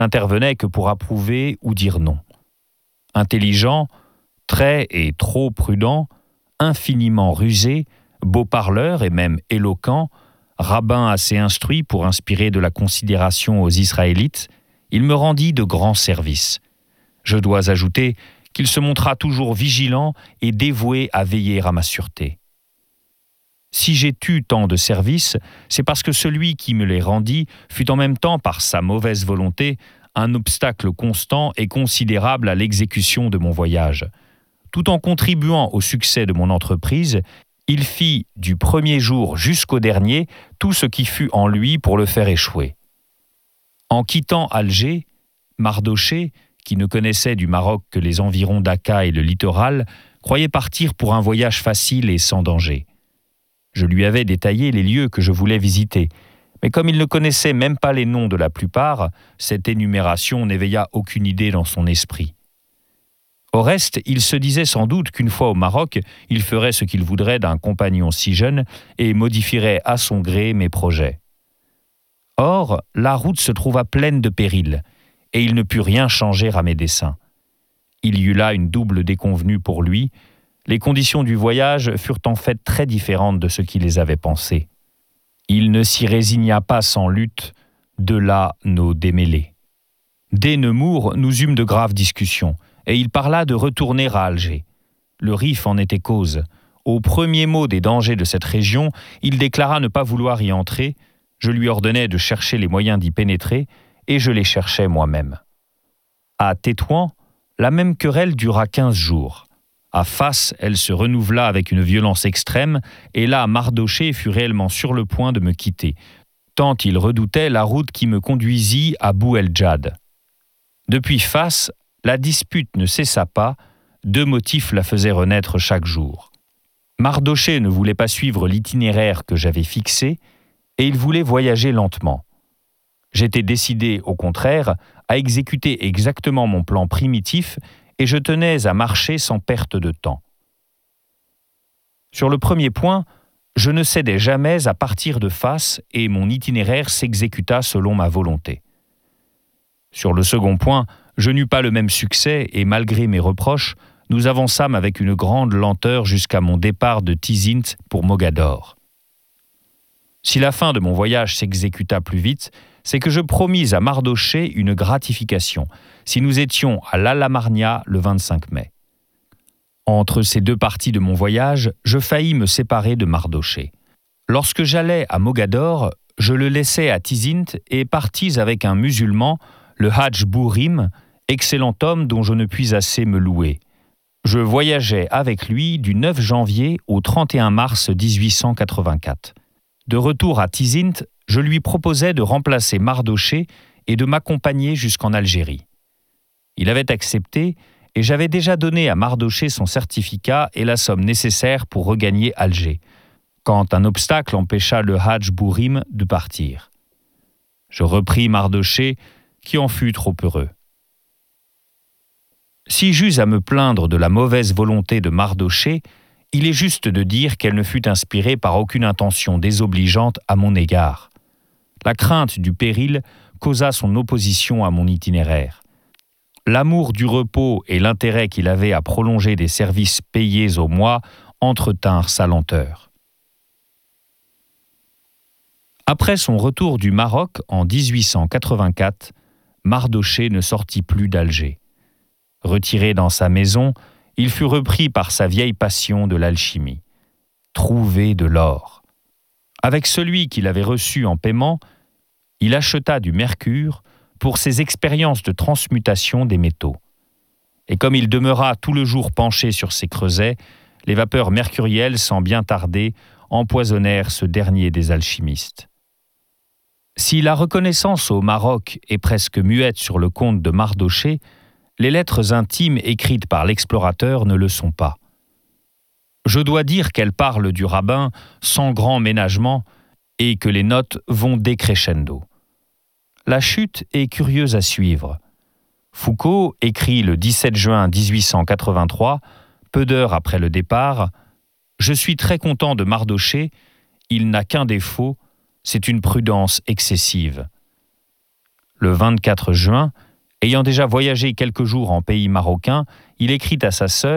n'intervenait que pour approuver ou dire non. Intelligent, très et trop prudent, infiniment rusé, beau parleur et même éloquent, rabbin assez instruit pour inspirer de la considération aux Israélites, il me rendit de grands services. Je dois ajouter qu'il se montra toujours vigilant et dévoué à veiller à ma sûreté. Si j'ai eu tant de services, c'est parce que celui qui me les rendit fut en même temps, par sa mauvaise volonté, un obstacle constant et considérable à l'exécution de mon voyage. Tout en contribuant au succès de mon entreprise, il fit du premier jour jusqu'au dernier tout ce qui fut en lui pour le faire échouer. En quittant Alger, Mardochée, qui ne connaissait du Maroc que les environs d'Aka et le littoral, croyait partir pour un voyage facile et sans danger. Je lui avais détaillé les lieux que je voulais visiter, mais comme il ne connaissait même pas les noms de la plupart, cette énumération n'éveilla aucune idée dans son esprit. Au reste, il se disait sans doute qu'une fois au Maroc, il ferait ce qu'il voudrait d'un compagnon si jeune et modifierait à son gré mes projets. Or, la route se trouva pleine de périls, et il ne put rien changer à mes desseins. Il y eut là une double déconvenue pour lui. Les conditions du voyage furent en fait très différentes de ce qu'il les avait pensées. Il ne s'y résigna pas sans lutte, de là nos démêlés. Dès Nemours, nous eûmes de graves discussions, et il parla de retourner à Alger. Le Rif en était cause. Au premier mot des dangers de cette région, il déclara ne pas vouloir y entrer. Je lui ordonnai de chercher les moyens d'y pénétrer, et je les cherchai moi-même. À Tétouan, la même querelle dura 15 jours. À Fas, elle se renouvela avec une violence extrême, et là, Mardochée fut réellement sur le point de me quitter, tant il redoutait la route qui me conduisit à Bou el-Djad. Depuis Fas, la dispute ne cessa pas, 2 motifs la faisaient renaître chaque jour. Mardochée ne voulait pas suivre l'itinéraire que j'avais fixé, et il voulait voyager lentement. J'étais décidé, au contraire, à exécuter exactement mon plan primitif et je tenais à marcher sans perte de temps. Sur le premier point, je ne cédais jamais à partir de Fas et mon itinéraire s'exécuta selon ma volonté. Sur le second point, je n'eus pas le même succès et malgré mes reproches, nous avançâmes avec une grande lenteur jusqu'à mon départ de Tizint pour Mogador. Si la fin de mon voyage s'exécuta plus vite, c'est que je promis à Mardochée une gratification, si nous étions à l'Alamarnia le 25 mai. Entre ces 2 parties de mon voyage, je faillis me séparer de Mardochée. Lorsque j'allais à Mogador, je le laissai à Tizint et partis avec un musulman, le Hadj Bourim, excellent homme dont je ne puis assez me louer. Je voyageais avec lui du 9 janvier au 31 mars 1884. De retour à Tizint, je lui proposai de remplacer Mardochée et de m'accompagner jusqu'en Algérie. Il avait accepté et j'avais déjà donné à Mardochée son certificat et la somme nécessaire pour regagner Alger, quand un obstacle empêcha le Hadj Bourim de partir. Je repris Mardochée, qui en fut trop heureux. Si j'eus à me plaindre de la mauvaise volonté de Mardochée, il est juste de dire qu'elle ne fut inspirée par aucune intention désobligeante à mon égard. La crainte du péril causa son opposition à mon itinéraire. L'amour du repos et l'intérêt qu'il avait à prolonger des services payés au mois entretinrent sa lenteur. Après son retour du Maroc en 1884, Mardochée ne sortit plus d'Alger. Retiré dans sa maison, il fut repris par sa vieille passion de l'alchimie. Trouver de l'or. Avec celui qu'il avait reçu en paiement, il acheta du mercure pour ses expériences de transmutation des métaux. Et comme il demeura tout le jour penché sur ses creusets, les vapeurs mercurielles, sans bien tarder, empoisonnèrent ce dernier des alchimistes. Si la reconnaissance au Maroc est presque muette sur le compte de Mardochée, les lettres intimes écrites par l'explorateur ne le sont pas. Je dois dire qu'elles parlent du rabbin sans grand ménagement et que les notes vont décrescendo. La chute est curieuse à suivre. Foucault écrit le 17 juin 1883, peu d'heures après le départ, « Je suis très content de Mardochée, il n'a qu'un défaut, c'est une prudence excessive. » Le 24 juin, ayant déjà voyagé quelques jours en pays marocain, il écrit à sa sœur